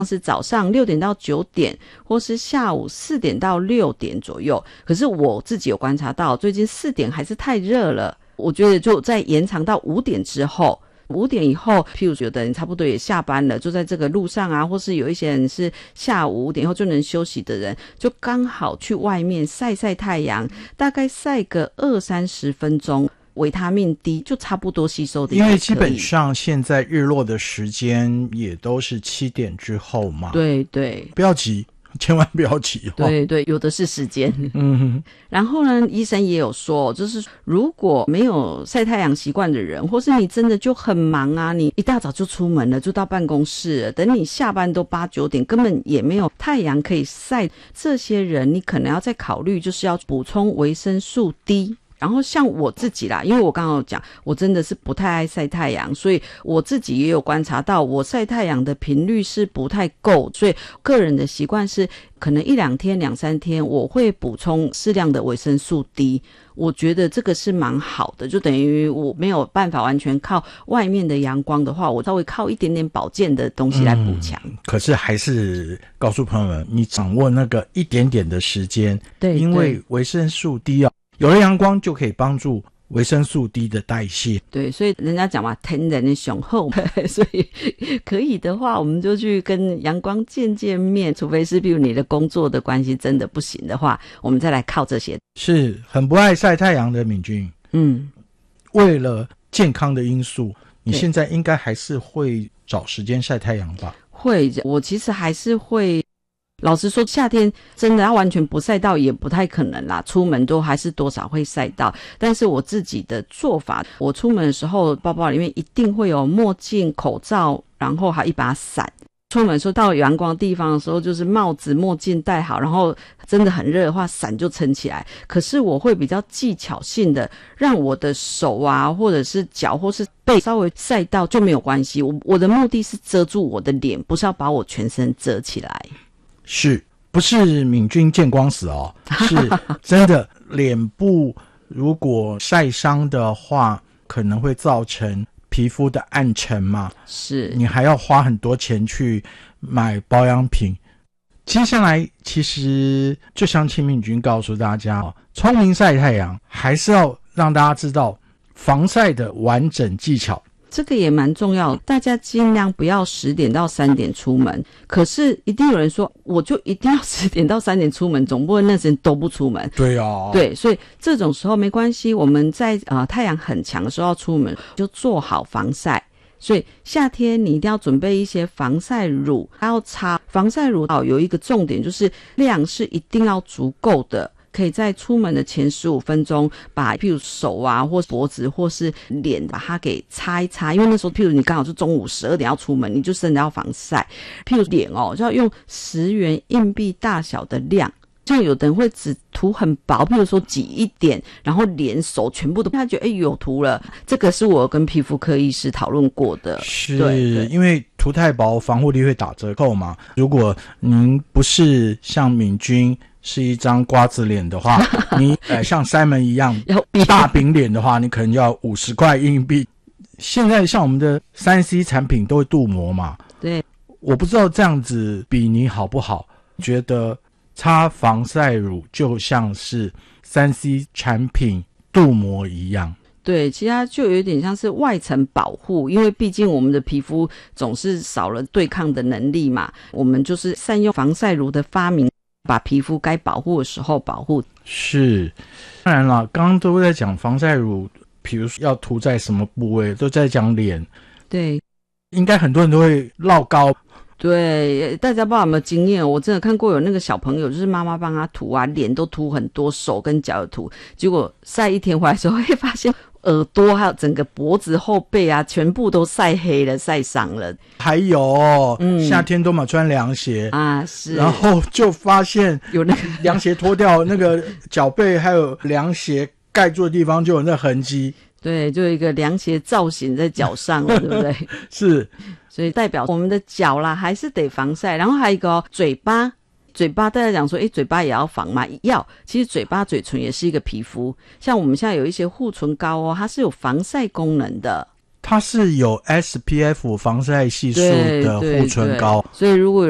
是早上6点到9点，或是下午4点到6点左右。可是我自己有观察到，最近4点还是太热了，我觉得就再延长到5点之后。5点以后，譬如有的人差不多也下班了，就在这个路上啊，或是有一些人是下午5点后就能休息的人，就刚好去外面晒晒太阳，大概晒个20-30分钟，维他命 D 就差不多吸收的。 因为基本上现在日落的时间也都是7点之后嘛。 对对， 不要急，千万不要急。 对对，有的是时间。然后呢，医生也有说，就是如果没有晒太阳习惯的人，或是你真的就很忙啊，你一大早就出门了，就到办公室了，等你下班都8-9点，根本也没有太阳可以晒，这些人你可能要再考虑，就是要补充维生素 D。然后像我自己啦，因为我刚刚有讲，我真的是不太爱晒太阳，所以我自己也有观察到，我晒太阳的频率是不太够，所以个人的习惯是可能1-2天、2-3天我会补充适量的维生素 D。我觉得这个是蛮好的，就等于我没有办法完全靠外面的阳光的话，我稍微靠一点点保健的东西来补强。 可是还是告诉朋友们，你掌握那个一点点的时间， 对， 因为维生素 D 啊，有了阳光就可以帮助维生素 D 的代谢。 对，所以人家讲嘛，天然的雄厚，所以可以的话，我们就去跟阳光见见面，除非是比如你的工作的关系真的不行的话，我们再来靠这些。 是很不爱晒太阳的敏君，为了健康的因素，你现在应该还是会找时间晒太阳吧？ 会，我其实还是会。老实说，夏天真的要完全不晒到也不太可能啦，出门都还是多少会晒到。但是我自己的做法，我出门的时候包包里面一定会有墨镜、口罩，然后还有一把伞。出门的时候到阳光地方的时候，就是帽子、墨镜戴好，然后真的很热的话，伞就撑起来。可是我会比较技巧性的让我的手啊，或者是脚或是背稍微晒到就没有关系。我的目的是遮住我的脸，不是要把我全身遮起来。 是不是敏君见光死哦？是真的，脸部如果晒伤的话，可能会造成皮肤的暗沉嘛。 是， 你还要花很多钱去买保养品。接下来其实就像请敏君告诉大家哦，聪明晒太阳还是要让大家知道防晒的完整技巧。 这个也蛮重要的，大家尽量不要10点到3点出门。可是一定有人说，我就一定要10点到3点出门，总不会那时间都不出门。 对啊， 对，所以这种时候没关系，我们在太阳很强的时候要出门，就做好防晒。所以夏天你一定要准备一些防晒乳，还要擦防晒乳。有一个重点就是量是一定要足够的。可以在出门的前15分钟把譬如手啊或脖子或是脸把它给擦一擦，因为那时候譬如你刚好是中午12点要出门，你就真的要防晒。譬如脸就要用10元硬币大小的量，像有的人会只涂很薄，譬如说挤一点，然后脸手全部都他觉得有涂了，这个是我跟皮肤科医师讨论过的。 是因为涂太薄防护力会打折扣嘛。如果您不是像敏君是一张瓜子脸的话，你像Simon一样大饼脸的话，你可能要50块硬币。现在像我们的3C 产品都会镀膜嘛， 对， 我不知道这样子比你好不好，觉得擦防晒乳就像是3C 产品镀膜一样。 对，其实它就有点像是外层保护，因为毕竟我们的皮肤总是少了对抗的能力嘛，我们就是善用防晒乳的发明，把皮肤该保护的时候保护。 是，当然了，刚刚都在讲防晒乳，比如说要涂在什么部位，都在讲脸。 对， 应该很多人都会落膏。 对，大家不知道有没有经验，我真的看过有那个小朋友，就是妈妈帮他涂啊，脸都涂很多，手跟脚有涂，结果晒一天回来的时候会发现耳朵还有整个脖子后背啊，全部都晒黑了，晒伤了。 还有夏天都嘛穿凉鞋啊，是， 然后就发现有那个凉鞋脱掉，那个脚背还有凉鞋盖住的地方就有那痕迹。 对，就有一个凉鞋造型在脚上了，对不对？ 是， 所以代表我们的脚啦还是得防晒。然后还有一个嘴巴大家讲说嘴巴也要防嘛，要，其实嘴巴嘴唇也是一个皮肤，像我们现在有一些护唇膏它是有防晒功能的， 它是有 SPF 防晒系数的护唇膏。 所以如果